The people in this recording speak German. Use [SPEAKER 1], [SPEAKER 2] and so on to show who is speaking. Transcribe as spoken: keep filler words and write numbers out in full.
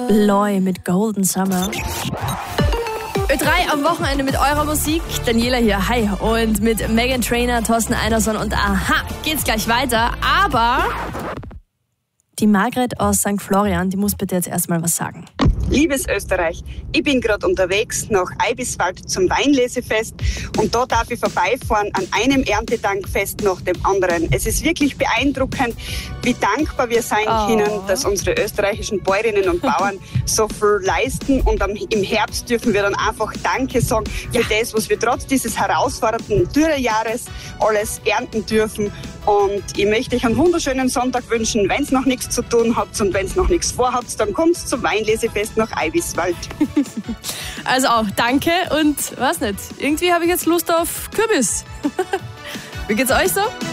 [SPEAKER 1] Loy mit Golden Summer. Ö drei am Wochenende mit eurer Musik. Daniela hier, hi. Und mit Meghan Trainor, Thorsten Einerson und Aha geht's gleich weiter. Aber die Margret aus Sankt Florian, die muss bitte jetzt erstmal was sagen.
[SPEAKER 2] Liebes Österreich, ich bin gerade unterwegs nach Eibiswald zum Weinlesefest und da darf ich vorbeifahren an einem Erntedankfest nach dem anderen. Es ist wirklich beeindruckend, wie dankbar wir sein
[SPEAKER 1] Oh.
[SPEAKER 2] können, dass unsere österreichischen Bäuerinnen und Bauern so viel leisten und am, im Herbst dürfen wir dann einfach Danke sagen für
[SPEAKER 1] Ja.
[SPEAKER 2] das, was wir trotz dieses herausfordernden Dürrejahres alles ernten dürfen. Und ich möchte euch einen wunderschönen Sonntag wünschen. Wenn ihr noch nichts zu tun habt und wenn ihr noch nichts vorhabt, dann kommt zum Weinlesefest nach Eibiswald.
[SPEAKER 1] Also auch danke und was nicht. Irgendwie habe ich jetzt Lust auf Kürbis. Wie geht's euch so?